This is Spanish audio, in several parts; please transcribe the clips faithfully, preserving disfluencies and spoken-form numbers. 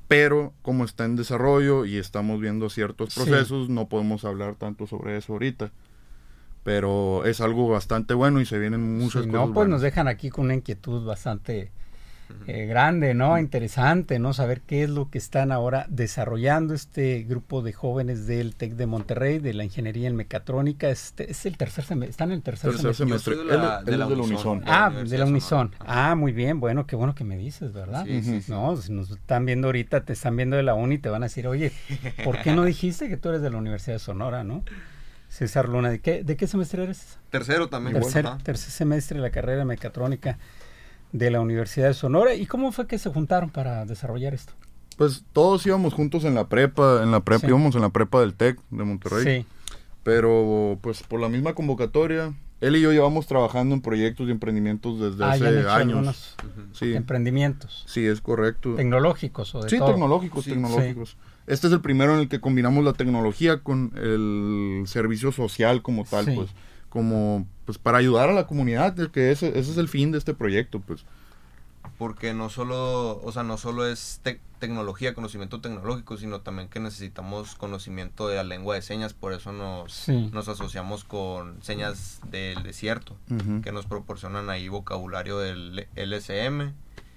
pero como está en desarrollo y estamos viendo ciertos procesos, sí. no podemos hablar tanto sobre eso ahorita. Pero es algo bastante bueno y se vienen muchas sí, cosas no, pues buenas. Nos dejan aquí con una inquietud bastante eh, grande, ¿no? Interesante, ¿no? Saber qué es lo que están ahora desarrollando este grupo de jóvenes del TEC de Monterrey, de la Ingeniería en Mecatrónica. Este, es el tercer semestre, están en el tercer, tercer semestre. semestre. Yo soy de la, de la, de la Unison. Ah, de la Unison. Ah, muy bien, bueno, qué bueno que me dices, ¿verdad? Sí, sí, sí. No, si nos están viendo ahorita, te están viendo de la Uni y te van a decir, oye, ¿por qué no dijiste que tú eres de la Universidad de Sonora, no? César Luna, ¿de qué, de qué semestre eres? Tercero también. Tercer, igual, tercer semestre de la carrera de Mecatrónica de la Universidad de Sonora. ¿Y cómo fue que se juntaron para desarrollar esto? Pues todos íbamos juntos en la prepa, en la prepa sí. íbamos en la prepa del TEC de Monterrey. Sí. Pero pues por la misma convocatoria, él y yo llevamos trabajando en proyectos y emprendimientos desde ah, hace años. Algunos uh-huh. sí. emprendimientos. Sí, es correcto. Tecnológicos o de Sí, todo. tecnológicos, sí, tecnológicos. Sí. Este es el primero en el que combinamos la tecnología con el servicio social como tal, sí. pues, como pues para ayudar a la comunidad, que ese, ese es el fin de este proyecto, pues. Porque no solo, o sea, no solo es te- tecnología, conocimiento tecnológico, sino también que necesitamos conocimiento de la lengua de señas, por eso nos, sí. nos asociamos con señas del desierto, uh-huh. que nos proporcionan ahí vocabulario del L S M,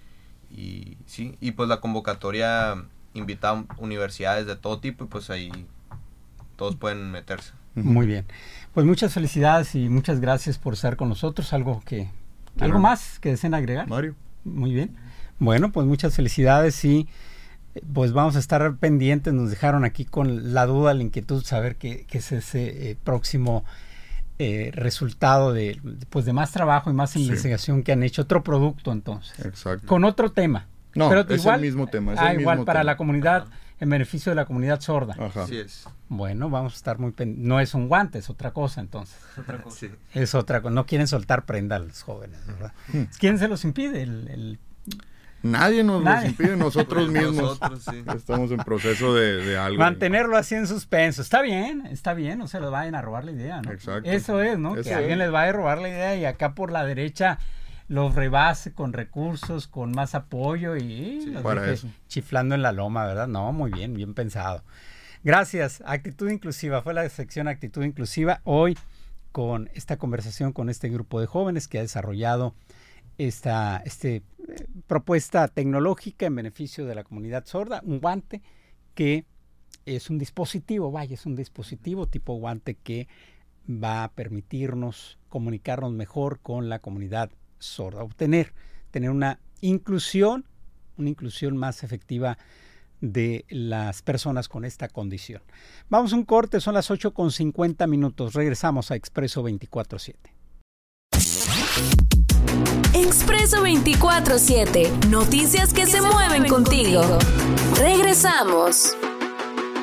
y sí, y pues la convocatoria invita a universidades de todo tipo, y pues ahí todos pueden meterse. Muy bien, pues muchas felicidades y muchas gracias por estar con nosotros. Algo que, ¿Algo más que deseen agregar? Mario. Muy bien. Bueno, pues muchas felicidades y pues vamos a estar pendientes. Nos dejaron aquí con la duda, la inquietud, saber qué es ese eh, próximo eh, resultado de, pues de más trabajo y más sí. investigación que han hecho. Otro producto entonces. Exacto. Con otro tema. No, pero es igual, el mismo tema. Es ah, el igual mismo para tema. la comunidad, ajá. en beneficio de la comunidad sorda. Ajá. Así es. Bueno, vamos a estar muy pendientes. No es un guante, es otra cosa entonces. Otra cosa. Sí. Es otra cosa. No quieren soltar prenda a los jóvenes, ¿verdad? Hmm. ¿Quién se los impide? El, el... Nadie nos Nadie. los impide, nosotros mismos. Nosotros, sí. Estamos en proceso de, de algo. Mantenerlo así en suspenso. Está bien, está bien, no se les vayan a robar la idea, ¿no? Exacto. Eso es, ¿no? Eso que es. alguien les vaya a robar la idea y acá por la derecha los rebase con recursos, con más apoyo y sí, los para deje eso. chiflando en la loma, ¿verdad? No, muy bien, bien pensado. Gracias. Actitud Inclusiva, fue la sección Actitud Inclusiva hoy con esta conversación con este grupo de jóvenes que ha desarrollado esta este, eh, propuesta tecnológica en beneficio de la comunidad sorda, un guante que es un dispositivo, vaya, es un dispositivo tipo guante que va a permitirnos comunicarnos mejor con la comunidad sorda, obtener, tener una inclusión, una inclusión más efectiva de las personas con esta condición. Vamos a un corte, son las ocho con cincuenta minutos, regresamos a Expreso veinticuatro siete. Expreso veinticuatro siete, noticias que se mueven contigo. Regresamos.